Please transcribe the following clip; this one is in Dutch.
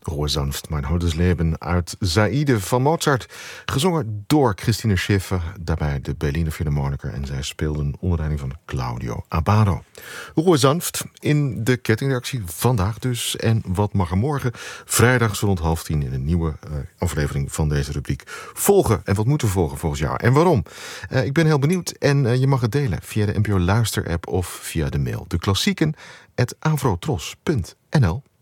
Ruhe sanft, mein holdes Leben uit Zaïde van Mozart. Gezongen door Christine Schiffer, daarbij de Berliner Philharmoniker. En zij speelden onder leiding van Claudio Abbado. Ruhe sanft in de kettingreactie vandaag dus. En wat mag er morgen? Vrijdag zo rond 9:30 in een nieuwe aflevering van deze rubriek volgen. En wat moeten we volgen volgens jou? En waarom? Ik ben heel benieuwd en je mag het delen via de NPO Luister-app of via de mail. De klassieken @avrotros.nl